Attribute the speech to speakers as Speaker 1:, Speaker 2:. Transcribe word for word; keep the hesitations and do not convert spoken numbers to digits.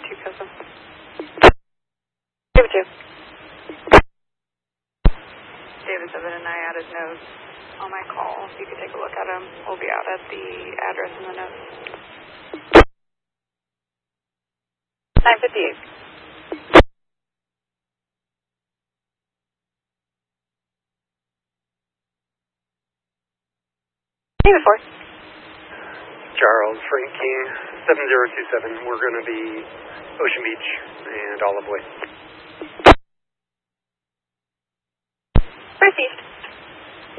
Speaker 1: two Custom. David two. David seven and I added notes on my call. You can take a look at them. We'll be out at the address in the notes. nine fifty-eight. David four.
Speaker 2: Charles, Frank King, seven zero two seven. We're going to be Ocean Beach and Olive Way.
Speaker 1: Received.